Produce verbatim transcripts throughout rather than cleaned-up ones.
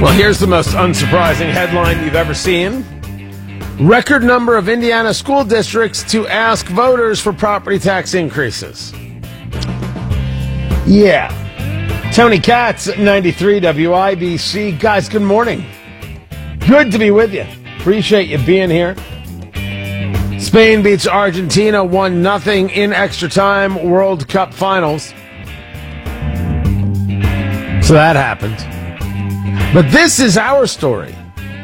Well, here's the most unsurprising headline you've ever seen. Record number of Indiana school districts to ask voters for property tax increases. Yeah. Tony Katz, ninety-three W I B C. Guys, good morning. Good to be with you. Appreciate you being here. Spain beats Argentina one nothing in extra time World Cup finals. So that happened. But this is our story.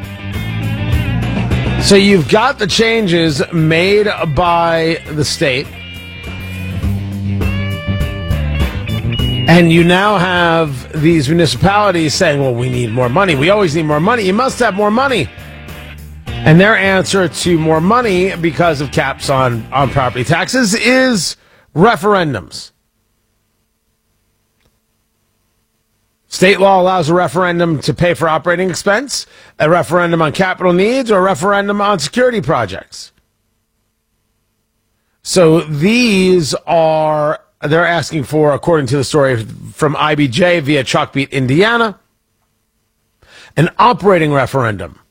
So you've got the changes made by the state. And you now have these municipalities saying, well, we need more money. We always need more money. You must have more money. And their answer to more money because of caps on, on property taxes is referendums. State law allows a referendum to pay for operating expense, a referendum on capital needs, or a referendum on security projects. So these are, they're asking for, according to the story from I B J via Chalkbeat, Indiana, an operating referendum.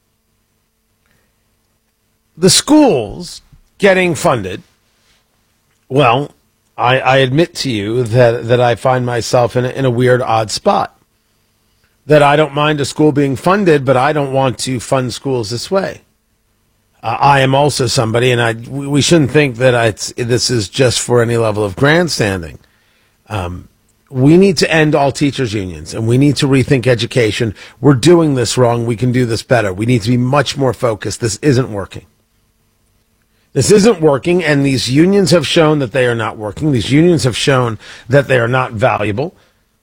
The schools getting funded, well, I, I admit to you that, that I find myself in a, in a weird, odd spot. That I don't mind a school being funded, but I don't want to fund schools this way. Uh, I am also somebody, and I we shouldn't think that I, it's, this is just for any level of grandstanding. Um, we need to end all teachers' unions, and we need to rethink education. We're doing this wrong. We can do this better. We need to be much more focused. This isn't working. This isn't working, and these unions have shown that they are not working. These unions have shown that they are not valuable.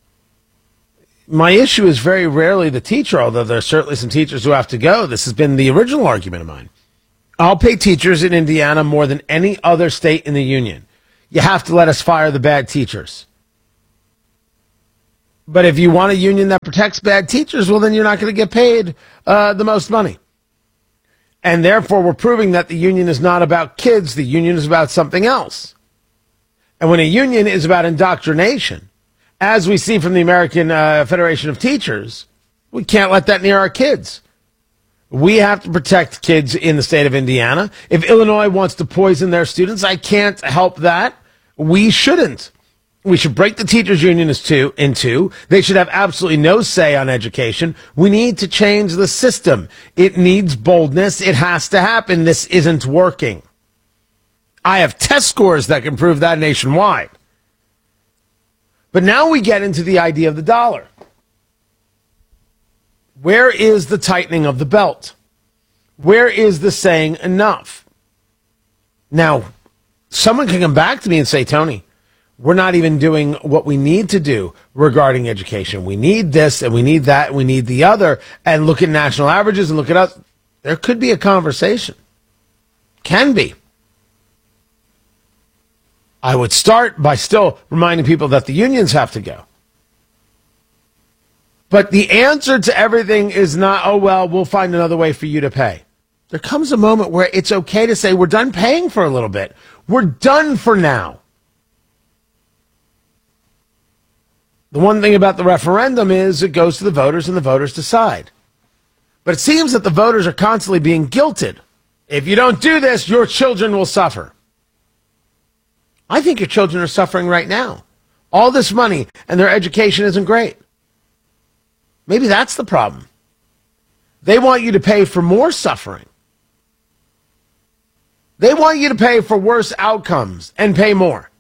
My issue is very rarely the teacher, although there are certainly some teachers who have to go. This has been the original argument of mine. I'll pay teachers in Indiana more than any other state in the union. You have to let us fire the bad teachers. But if you want a union that protects bad teachers, well, then you're not going to get paid uh, the most money. And therefore, we're proving that the union is not about kids. The union is about something else. And when a union is about indoctrination, as we see from the American uh, Federation of Teachers, we can't let that near our kids. We have to protect kids in the state of Indiana. If Illinois wants to poison their students, I can't help that. We shouldn't. We should break the teachers' union in two. They should have absolutely no say on education. We need to change the system. It needs boldness. It has to happen. This isn't working. I have test scores that can prove that nationwide. But now we get into the idea of the dollar. Where is the tightening of the belt? Where is the saying enough? Now, someone can come back to me and say, Tony, we're not even doing what we need to do regarding education. We need this and we need that and we need the other. And look at national averages and look at us. There could be a conversation. Can be. I would start by still reminding people that the unions have to go. But the answer to everything is not, oh, well, we'll find another way for you to pay. There comes a moment where it's okay to say, we're done paying for a little bit. We're done for now. The one thing about the referendum is it goes to the voters and the voters decide. But it seems that the voters are constantly being guilted. If you don't do this, your children will suffer. I think your children are suffering right now. All this money and their education isn't great. Maybe that's the problem. They want you to pay for more suffering. They want you to pay for worse outcomes and pay more.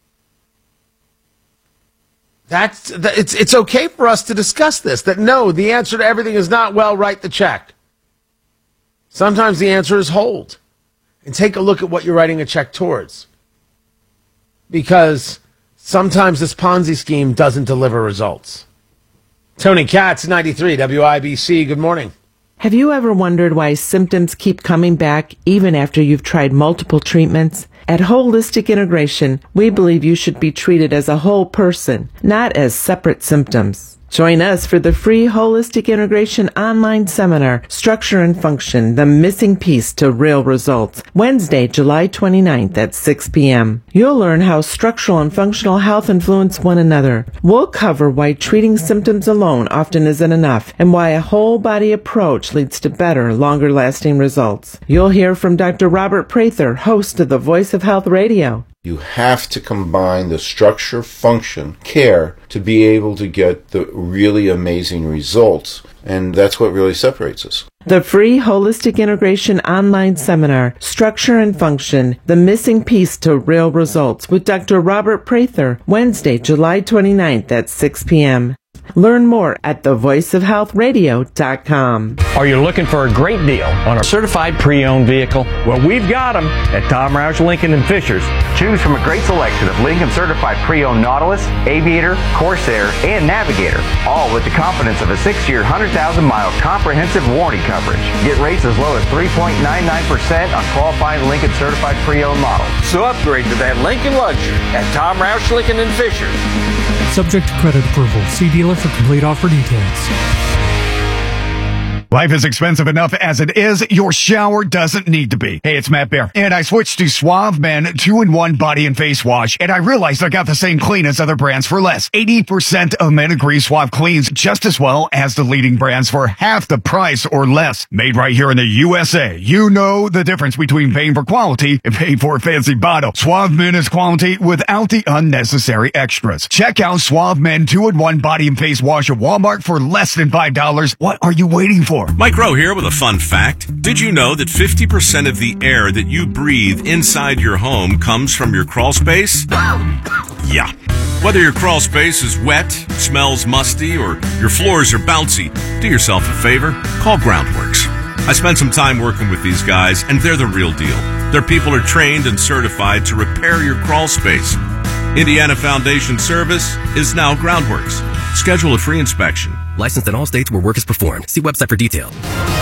That's, that, it's, it's okay for us to discuss this, that no, the answer to everything is not, well, write the check. Sometimes the answer is hold. And take a look at what you're writing a check towards. Because sometimes this Ponzi scheme doesn't deliver results. Tony Katz, ninety-three W I B C, good morning. Have you ever wondered why symptoms keep coming back even after you've tried multiple treatments? At Holistic Integration, we believe you should be treated as a whole person, not as separate symptoms. Join us for the free Holistic Integration online seminar, Structure and Function, the missing piece to real results, Wednesday, July twenty-ninth at six p.m. You'll learn how structural and functional health influence one another. We'll cover why treating symptoms alone often isn't enough and why a whole body approach leads to better, longer lasting results. You'll hear from Doctor Robert Prather, host of the Voice of Health Radio. You have to combine the structure, function, care to be able to get the really amazing results. And that's what really separates us. The free Holistic Integration online seminar, Structure and Function, the missing piece to real results with Doctor Robert Prather, Wednesday, July twenty-ninth at six p.m. Learn more at the voice of health radio dot com. Are you looking for a great deal on a certified pre-owned vehicle? Well, we've got them at Tom Roush Lincoln and Fishers. Choose from a great selection of Lincoln certified pre-owned Nautilus, Aviator, Corsair, and Navigator, all with the confidence of a six-year, one hundred thousand mile comprehensive warranty coverage. Get rates as low as three point nine nine percent on qualifying Lincoln certified pre-owned models. So upgrade to that Lincoln luxury at Tom Roush Lincoln and Fishers. Subject to credit approval. See dealer for complete offer details. Life is expensive enough as it is. Your shower doesn't need to be. Hey, it's Matt Bear. And I switched to Suave Men two in one body and face wash. And I realized I got the same clean as other brands for less. eighty percent of men agree Suave cleans just as well as the leading brands for half the price or less. Made right here in the U S A. You know the difference between paying for quality and paying for a fancy bottle. Suave Men is quality without the unnecessary extras. Check out Suave Men two in one body and face wash at Walmart for less than five dollars. What are you waiting for? Mike Rowe here with a fun fact. Did you know that fifty percent of the air that you breathe inside your home comes from your crawl space? Yeah. Whether your crawl space is wet, smells musty, or your floors are bouncy, do yourself a favor, call Groundworks. I spent some time working with these guys, and they're the real deal. Their people are trained and certified to repair your crawl space. Indiana Foundation Service is now Groundworks. Schedule a free inspection. Licensed in all states where work is performed. See website for details.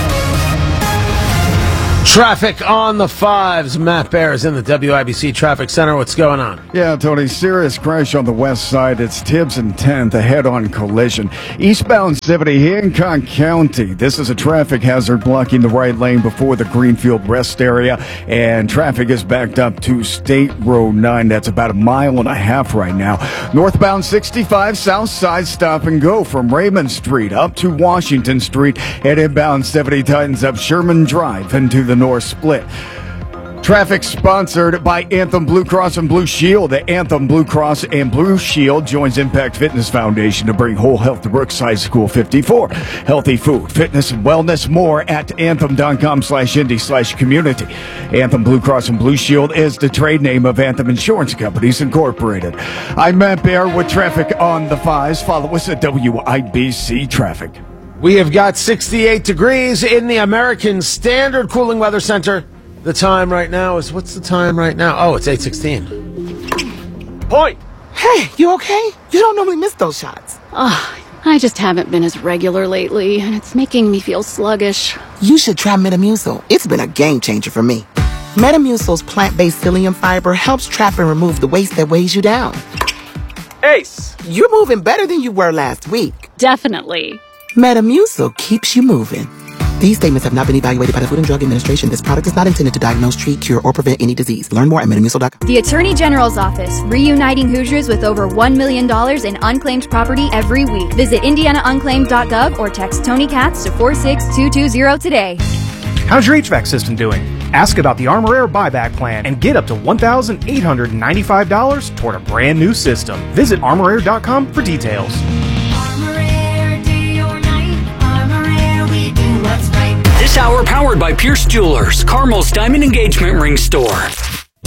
Traffic on the fives. Matt Bear is in the W I B C Traffic Center. What's going on? Yeah, Tony, serious crash on the west side. It's Tibbs and tenth, a head-on collision. Eastbound seventy, Hancock County. This is a traffic hazard blocking the right lane before the Greenfield rest area, and traffic is backed up to State Road nine. That's about a mile and a half right now. Northbound sixty-five, south side stop and go from Raymond Street up to Washington Street, and inbound seventy tightens up Sherman Drive into the North Split. Traffic sponsored by Anthem Blue Cross and Blue Shield. The Anthem Blue Cross and Blue Shield joins Impact Fitness Foundation to bring whole health to Brooks High School fifty-four. Healthy food, fitness, and wellness more at anthem.com slash indy slash community. Anthem Blue Cross and Blue Shield is the trade name of Anthem Insurance Companies Incorporated. I'm Matt Bear with traffic on the fives. Follow us at W I B C Traffic. We have got sixty-eight degrees in the American Standard Cooling Weather Center. The time right now is, what's the time right now? Oh, it's eight sixteen. Point! Hey, you okay? You don't normally miss those shots. Ugh, I just haven't been as regular lately, and it's making me feel sluggish. You should try Metamucil. It's been a game changer for me. Metamucil's plant-based psyllium fiber helps trap and remove the waste that weighs you down. Ace! You're moving better than you were last week. Definitely. Metamucil keeps you moving. These statements have not been evaluated by the Food and Drug Administration. This product is not intended to diagnose, treat, cure, or prevent any disease. Learn more at metamucil dot com. The Attorney General's Office, reuniting Hoosiers with over one million dollars in unclaimed property every week. Visit indiana unclaimed dot gov or text Tony Katz to four six two two zero today. How's your H V A C system doing? Ask about the Armor Air buyback plan and get up to one thousand eight hundred ninety-five dollars toward a brand new system. Visit armor air dot com for details. This hour powered by Pierce Jewelers, Carmel's Diamond Engagement Ring Store.